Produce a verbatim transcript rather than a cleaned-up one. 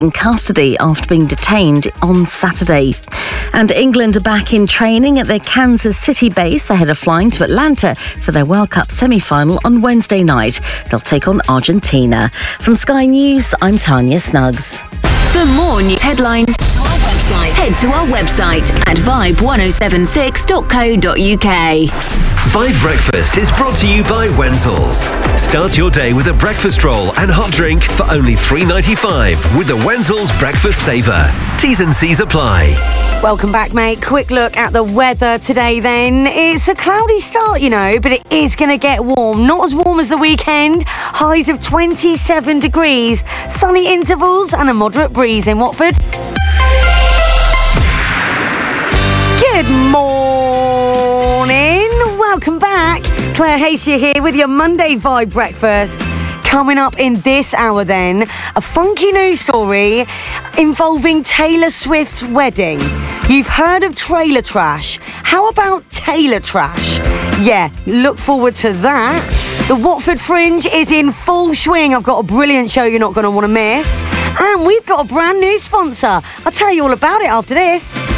in custody after being detained on Saturday. And England are back in training at their Kansas City base ahead of flying to Atlanta for their World Cup semi-final on Wednesday night. They'll take on Argentina. From Sky News, I'm Tanya Snuggs. For more news headlines, head to our website at vibe ten seventy-six dot co dot uk. Vibe Breakfast is brought to you by Wenzels. Start your day with a breakfast roll and hot drink for only three dollars ninety-five with the Wenzels Breakfast Saver. T's and C's apply. Welcome back, mate. Quick look at the weather today then. It's a cloudy start, you know, but it is going to get warm. Not as warm as the weekend. Highs of twenty-seven degrees. Sunny intervals and a moderate breeze in Watford. Good morning. Welcome back. Claire Hasty here with your Monday Vibe Breakfast. Coming up in this hour then, a funky news story involving Taylor Swift's wedding. You've heard of trailer trash. How about Taylor trash? Yeah, look forward to that. The Watford Fringe is in full swing. I've got a brilliant show you're not going to want to miss. And we've got a brand new sponsor. I'll tell you all about it after this.